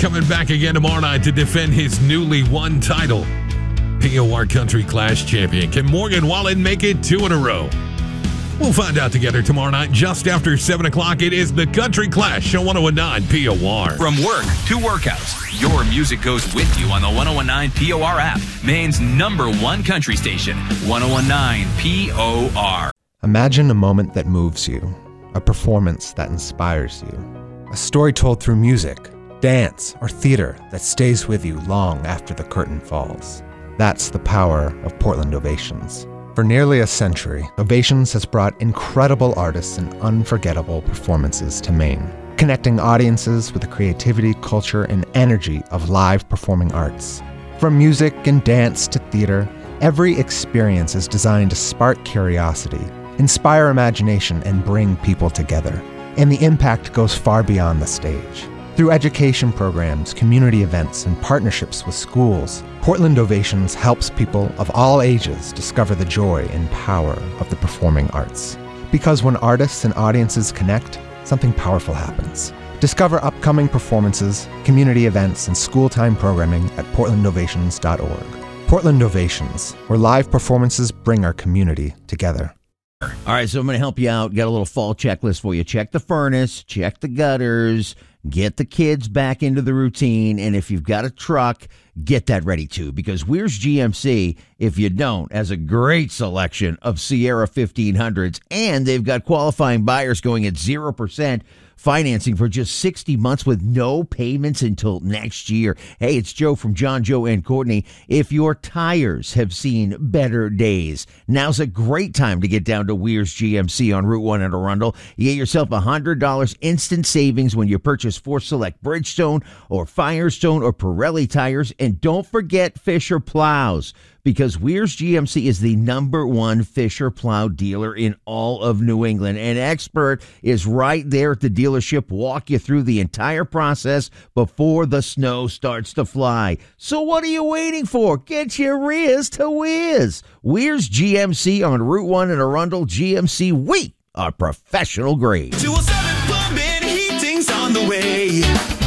coming back again tomorrow night to defend his newly won title. POR Country Clash champion. Can Morgan Wallen make it 2 in a row? We'll find out together tomorrow night just after 7 o'clock. It is the Country Clash, show 1019 POR. From work to workouts, your music goes with you on the 1019 POR app, Maine's #1 country station, 1019 POR. Imagine a moment that moves you, a performance that inspires you, a story told through music, dance, or theater that stays with you long after the curtain falls. That's the power of Portland Ovations. For nearly a century, Ovations has brought incredible artists and unforgettable performances to Maine, connecting audiences with the creativity, culture, and energy of live performing arts. From music and dance to theater, every experience is designed to spark curiosity, inspire imagination, and bring people together. And the impact goes far beyond the stage. Through education programs, community events, and partnerships with schools, Portland Ovations helps people of all ages discover the joy and power of the performing arts. Because when artists and audiences connect, something powerful happens. Discover upcoming performances, community events, and school-time programming at portlandovations.org. Portland Ovations, where live performances bring our community together. All right, so I'm going to help you out. Got a little fall checklist for you. Check the furnace, check the gutters, get the kids back into the routine, and if you've got a truck, get that ready too, because Weir's GMC, if you don't, has a great selection of Sierra 1500s, and they've got qualifying buyers going at 0% financing for just 60 months with no payments until next year. Hey, it's Joe from John, Joe, and Courtney. If your tires have seen better days, now's a great time to get down to Weir's GMC on Route 1 in Arundel. You get yourself $100 instant savings when you purchase 4 select Bridgestone or Firestone or Pirelli tires. And don't forget Fisher plows, because Weir's GMC is the #1 Fisher plow dealer in all of New England. An expert is right there at the dealership, walk you through the entire process before the snow starts to fly. So what are you waiting for? Get your Riz to Whiz. Weir's GMC on Route 1 in Arundel. GMC, we are professional grade. 207 Plumbing, heating's on the way.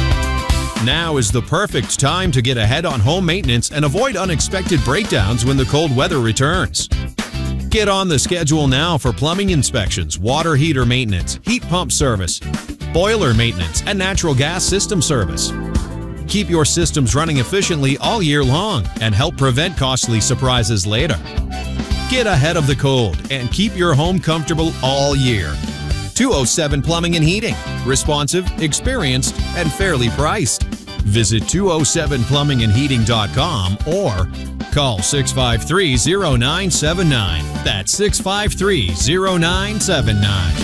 Now is the perfect time to get ahead on home maintenance and avoid unexpected breakdowns when the cold weather returns. Get on the schedule now for plumbing inspections, water heater maintenance, heat pump service, boiler maintenance, and natural gas system service. Keep your systems running efficiently all year long and help prevent costly surprises later. Get ahead of the cold and keep your home comfortable all year. 207 Plumbing and Heating. Responsive, experienced, and fairly priced. Visit 207plumbingandheating.com or call 653-0979. That's 653-0979.